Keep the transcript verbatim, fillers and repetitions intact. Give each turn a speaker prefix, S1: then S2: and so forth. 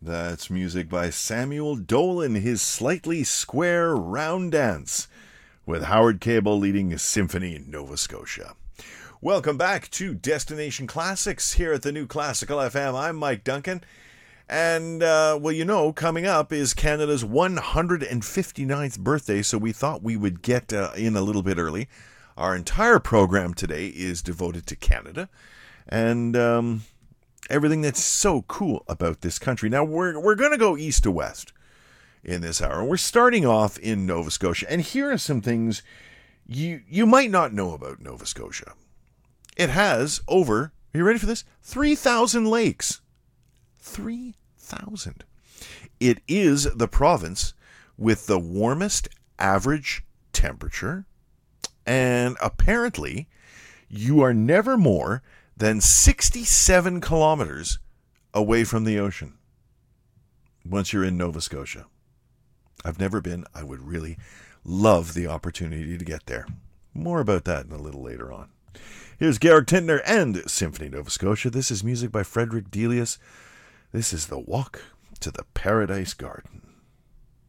S1: That's music by Samuel Dolan, his slightly square round dance, with Howard Cable leading Symphony Nova Scotia. Welcome back to Destination Classics here at the New Classical F M. I'm Mike Duncan. And, uh, well, you know, coming up is Canada's one hundred fifty-ninth birthday, so we thought we would get uh, in a little bit early. Our entire program today is devoted to Canada and um, everything that's so cool about this country. Now, we're, we're going to go east to west in this hour. We're starting off in Nova Scotia, and here are some things you, you might not know about Nova Scotia. It has over, are you ready for this? three thousand lakes. three thousand. It is the province with the warmest average temperature, and apparently you are never more than sixty-seven kilometers away from the ocean once you're in Nova Scotia. I've never been. I would really love the opportunity to get there. More about that in a little later on. Here's Georg Tintner and Symphony Nova Scotia. This is music by Frederick Delius. This is The Walk to the Paradise Garden.